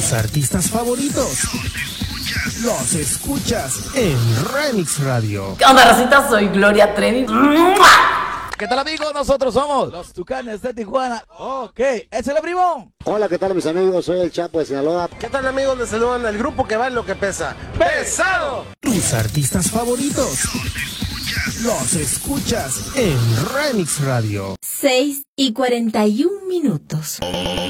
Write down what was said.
Tus artistas favoritos los escuchas en Remix Radio. ¿Qué onda, racita? Soy Gloria Trevi. ¿Qué tal, amigos? Nosotros somos los Tucanes de Tijuana. Ok, ¿es el primo? Hola, ¿qué tal, mis amigos? Soy el Chapo de Sinaloa. ¿Qué tal, amigos? Les saludan el grupo que va en lo que pesa. ¡Pesado! Tus artistas favoritos los escuchas en Remix Radio. 6:41.